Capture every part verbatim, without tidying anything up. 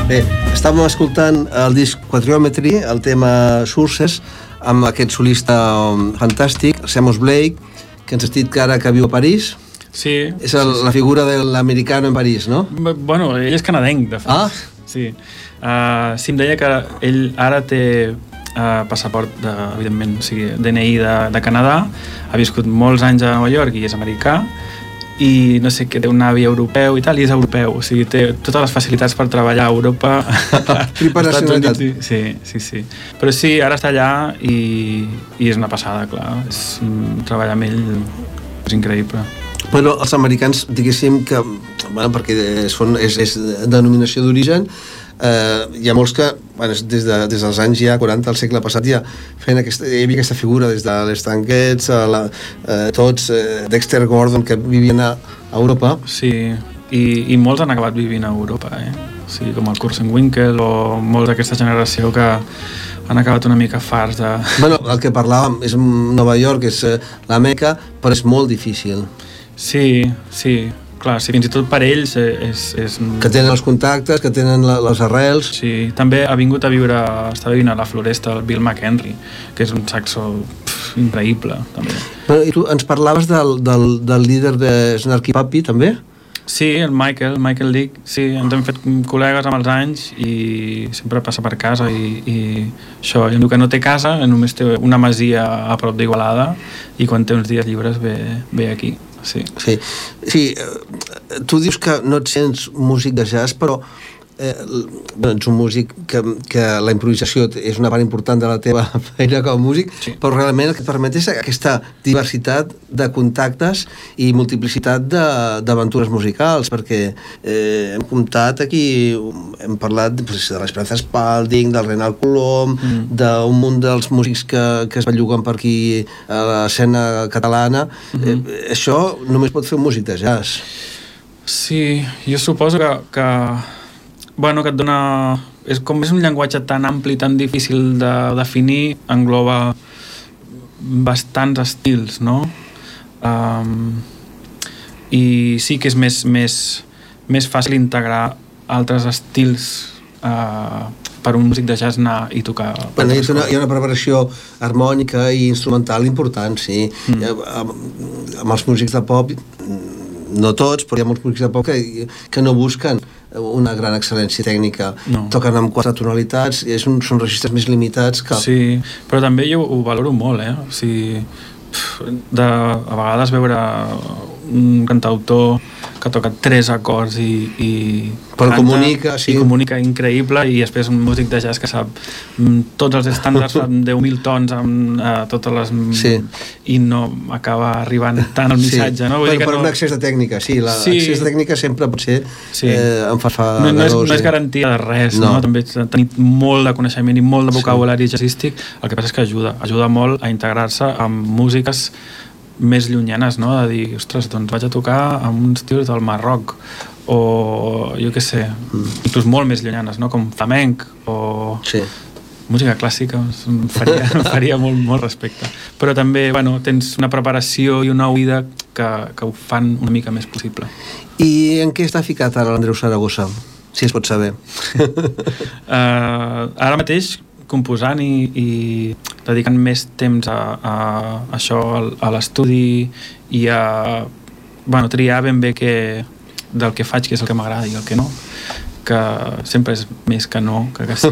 Bé, estàvem escoltant el disc Quadriometry, el tema Sources, amb aquest solista fantàstic, Seamus Blake, que ens has dit que ara que viu a París. Sí. És el, la figura de l'americano en París, no? Bueno, ell és canadenc, de fet. Ah? Sí. Uh, sí, em deia que ell ara té uh, passaport, de, evidentment, o sigui, D N I de, de Canadà, ha viscut molts anys a Nova York i és americà, i no sé, que té un avi europeu i tal, i és europeu, o sigui, té totes les facilitats per treballar a Europa. Tripa nacionalitat. Sí, sí, sí. Però sí, ara està allà i, i és una passada, clar. És, treballar amb ell és increïble. Bueno, els americans, diguéssim que, bueno, perquè són, és, és denominació d'origen, eh, hi ha molts que, bueno, des, de, des dels anys ja quaranta, al segle passat, ja feien aquesta, hi havia aquesta figura des de les Tanquets, la, eh, tots, eh, Dexter Gordon, que vivien a, a Europa. Sí, i, i molts han acabat vivint a Europa, eh? O sigui, com el Kursenwinkel o molts d'aquesta generació que han acabat una mica farts de... Bueno, el que parlàvem és Nova York, és eh, la Meca, però és molt difícil. Sí, sí, clar, sí, fins i tot per ells és... és... Que tenen els contactes, que tenen la, les arrels... Sí, també ha vingut a viure, està vivint a la Floresta, el Bill McHenry, que és un saxo pff, increïble, també. Però, i tu ens parlaves del, del, del líder de Snarky Puppy, també? Sí, el Michael, Michael Leake, sí, ens hem fet col·legues amb els anys i sempre passa per casa i, i això, ell diu que no té casa, només té una masia a prop d'Igualada i quan té uns dies lliures ve, ve aquí. Sí. Sí. Sí, tu dius que no et sents músic de jazz, però eh, bueno, ets un músic que, que la improvisació és una part important de la teva feina com a músic, sí. Però realment el que et permet és aquesta diversitat de contactes i multiplicitat d'aventures musicals, perquè eh, hem comptat aquí, hem parlat pues, de l'Esperanza Spalding, del Renal Colom, mm. d'un munt dels músics que, que es belluguen per aquí a l'escena catalana. Mm-hmm. eh, això només pot fer un músic de jazz. Sí, jo suposo que, que bueno, que et dona... És, com és un llenguatge tan ampli, tan difícil de definir, engloba bastants estils, no? Um, I sí que és més, més, més fàcil integrar altres estils uh, per un músic de jazz anar i tocar... Bueno, hi, ha una, hi ha una preparació harmònica i instrumental important, sí. Mm. Amb, amb els músics de pop, no tots, però hi ha molts músics de pop que, que no busquen una gran excel·lència tècnica, no. Toquen amb quatre tonalitats, és un, són registres més limitats que... Sí, però també jo ho valoro molt, eh? O sigui, de, a vegades veure un cantautor que toca tres acords i, i però canta, comunica, sí. I comunica increïble, i després un músic de jazz que sap tots els estàndards amb deu mil tons amb uh, totes les... Sí. I no acaba arribant tant el missatge, sí. No? Vull bueno, dir que per no... un excés de tècnica, sí, l'accés sí. de tècnica sempre pot ser sí. eh, em fa fa no, no, és, no és garantia de res, no. No? També tenir molt de coneixement i molt de vocabulari sí. jazzístic, el que passa és que ajuda, ajuda molt a integrar-se amb músiques més llunyanes, no? De dir, ostres, doncs vaig a tocar amb uns tios del Marroc o jo què sé, mm. inclús molt més llunyanes, no? Com flamenc o sí. música clàssica, em faria, em faria molt, molt respecte. Però també, bueno, tens una preparació i una oïda que, que ho fan una mica més possible. I en què està ficat ara l'Andreu Saragossa, si es pot saber? uh, ara mateix composant i, i dedicant més temps a, a, a això, a l'estudi i a bueno, triar ben bé que, del que faig, que és el que m'agrada i el que no, que sempre és més que no que que sí.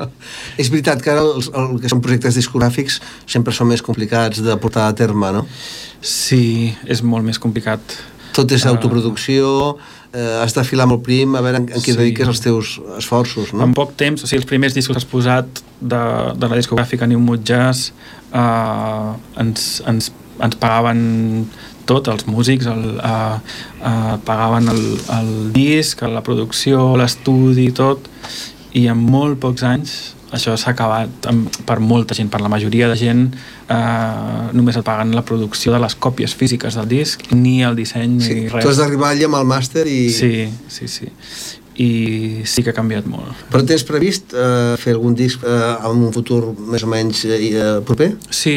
És veritat que ara els, el que són projectes discogràfics sempre són més complicats de portar a terme, no? Sí, és molt més complicat. Tot és autoproducció, eh, has de filar molt prim, a veure en, en què sí. dediques els teus esforços, no? En poc temps, o sigui, els primers discos que has posat de, de la discogràfica New Mood Jazz eh, ens, ens, ens pagaven tot, els músics, el, eh, eh, pagaven el, el disc, la producció, l'estudi, tot, i en molt pocs anys això s'ha acabat amb, per molta gent, per la majoria de gent eh, només et paguen la producció de les còpies físiques del disc, ni el disseny sí, ni res. Tu has d'arribar allà amb el màster i... Sí, sí, sí. I sí que ha canviat molt. Però tens previst eh, fer algun disc eh, en un futur més o menys eh, proper? Sí,